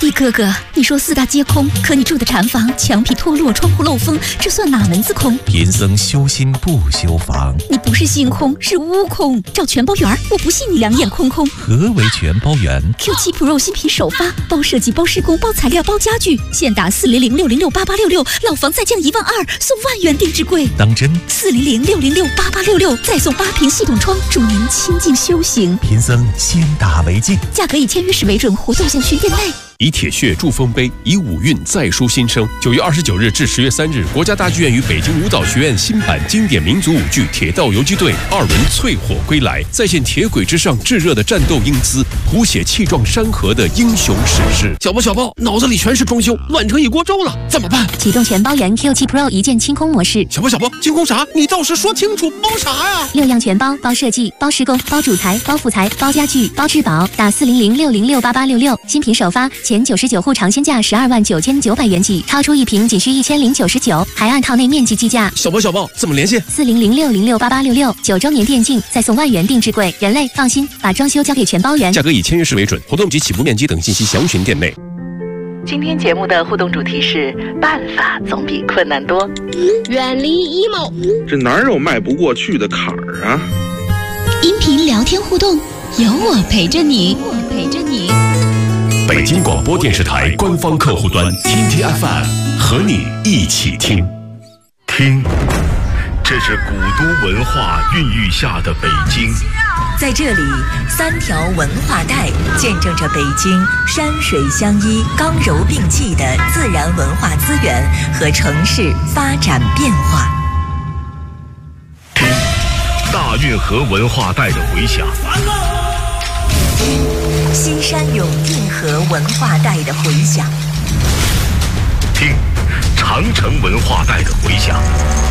弟哥哥，你说四大皆空，可你住的禅房墙皮脱落，窗户漏风，这算哪门子空？ 贫僧修心不修房。 你不是心空，是屋空。找全包圆，我不信你两眼空空。 何为全包圆 ？Q7 Pro 新品首发，包设计、包施工、包材料、包家具，现打400-606-8866，老房再降12000，送万元定制柜。 当真 ？400-606-8866，再送8瓶系统窗，祝您清静修行。 贫僧先打为敬， 价格以签约时为准，活动限需店内。 以铁血铸丰碑，以五韵再书新生。9月29日至10月3日，国家大剧院与北京舞蹈学院新版经典民族舞剧《铁道游击队》2轮淬火归来，再现铁轨之上炙热的战斗英姿，谱写气壮山河的英雄史诗。小包，脑子里全是装修，乱成一锅粥了，怎么办？ 启动全包圆 Q7 Pro 一键清空模式。 小包，清空啥？你倒是说清楚，包啥呀 ？6样全包，包设计、包施工、包主材、包副材、包家具、包质保，打400-606-8866，新品首发，前99户尝鲜价129900元起，超出1瓶仅需1099，还按套内面积计价。 小包，怎么联系 ？400-606-8866，9周年电竞，再送万元定制柜。人类放心，把装修交给全包圆。 价格以签约时为准，活动及起步面积等信息详询店内。 今天节目的互动主题是：办法总比困难多。 远离 emo， 这哪有迈不过去的坎儿啊？ 音频聊天互动，有我陪着你。 北京广播电视台官方客户端天天 FM 和你一起听。 这是古都文化孕育下的北京。 在这里，3条文化带见证着北京山水相依、刚柔并济的自然文化资源和城市发展变化。 听大运河文化带的回响， 听西山涌运河文化带的回响， 听长城文化带的回响。